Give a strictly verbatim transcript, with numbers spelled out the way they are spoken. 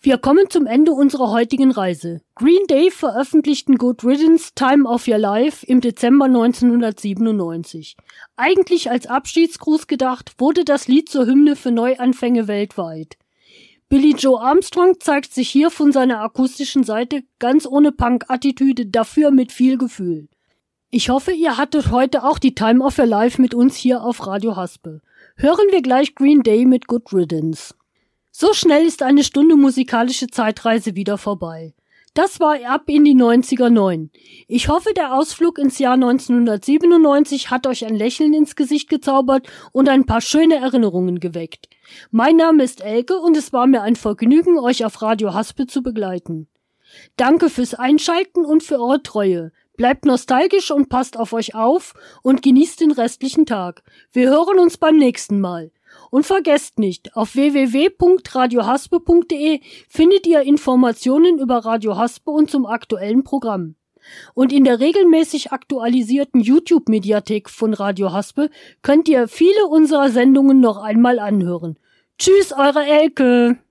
Wir kommen zum Ende unserer heutigen Reise. Green Day veröffentlichten Good Riddance, Time of Your Life im Dezember neunzehnhundertsiebenundneunzig. Eigentlich als Abschiedsgruß gedacht, wurde das Lied zur Hymne für Neuanfänge weltweit. Billie Joe Armstrong zeigt sich hier von seiner akustischen Seite ganz ohne Punk-Attitüde, dafür mit viel Gefühl. Ich hoffe, ihr hattet heute auch die Time of Your Life mit uns hier auf Radio Haspe. Hören wir gleich Green Day mit Good Riddance. So schnell ist eine Stunde musikalische Zeitreise wieder vorbei. Das war Ab in die neunziger neun. Ich hoffe, der Ausflug ins Jahr neunzehnhundertsiebenundneunzig hat euch ein Lächeln ins Gesicht gezaubert und ein paar schöne Erinnerungen geweckt. Mein Name ist Elke und es war mir ein Vergnügen, euch auf Radio Haspe zu begleiten. Danke fürs Einschalten und für eure Treue. Bleibt nostalgisch und passt auf euch auf und genießt den restlichen Tag. Wir hören uns beim nächsten Mal. Und vergesst nicht, auf w w w punkt radio haspe punkt d e findet ihr Informationen über Radio Haspe und zum aktuellen Programm. Und in der regelmäßig aktualisierten YouTube-Mediathek von Radio Haspe könnt ihr viele unserer Sendungen noch einmal anhören. Tschüss, eure Elke!